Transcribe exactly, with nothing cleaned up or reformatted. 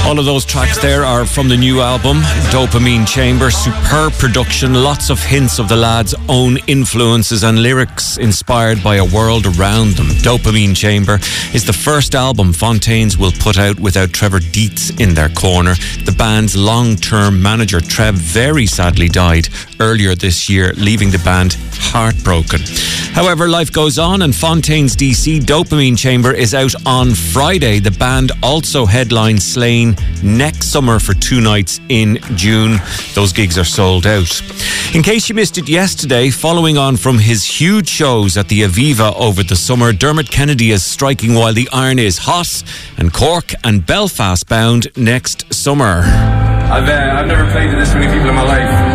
All of those tracks there are from the new album, Dopamine Chamber. Superb production, lots of hints of the lads' own influences and lyrics inspired by a world around them. Dopamine Chamber is the first album Fontaines will put out without Trevor Dietz in their corner. The band's long-term manager, Trev, very sadly died earlier this year, leaving the band heartbroken. However, life goes on, and Fontaines D C Dopamine Chamber is out on Friday. The band also headlines Slane next summer for two nights in June. Those gigs are sold out. In case you missed it yesterday, following on from his huge shows at the Aviva over the summer, Dermot Kennedy is striking while the iron is hot, and Cork and Belfast bound next summer. I've, uh, I've never played to this many people in my life.